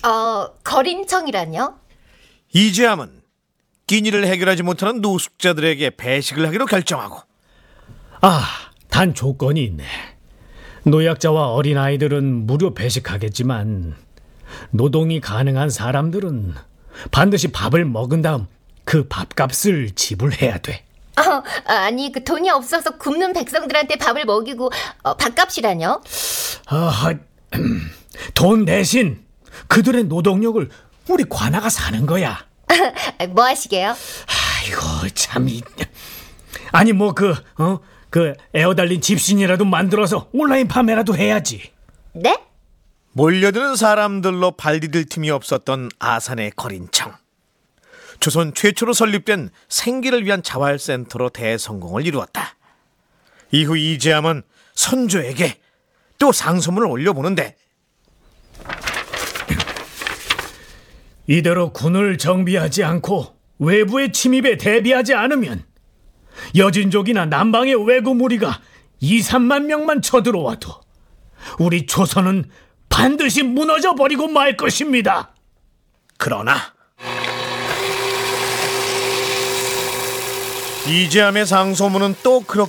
거린청이란요? 이재함은 끼니를 해결하지 못하는 노숙자들에게 배식을 하기로 결정하고, 단 조건이 있네. 노약자와 어린아이들은 무료 배식하겠지만 노동이 가능한 사람들은 반드시 밥을 먹은 다음 그 밥값을 지불해야 돼. 아니, 그 돈이 없어서 굶는 백성들한테 밥을 먹이고 밥값이라뇨? 돈 대신 그들의 노동력을 우리 관아가 사는 거야. 뭐 하시게요? 아이고 참. 아니 뭐 그 에어달린 집신이라도 만들어서 온라인 판매라도 해야지. 네? 몰려드는 사람들로 발 디딜 틈이 없었던 아산의 거린청. 조선 최초로 설립된 생계를 위한 자활센터로 대성공을 이루었다. 이후 이재함은 선조에게 또 상소문을 올려보는데, 이대로 군을 정비하지 않고 외부의 침입에 대비하지 않으면 여진족이나 남방의 왜구 무리가 2-3만 명만 쳐들어와도 우리 조선은 반드시 무너져 버리고 말 것입니다. 그러나 이재함의 상소문은 또 그렇게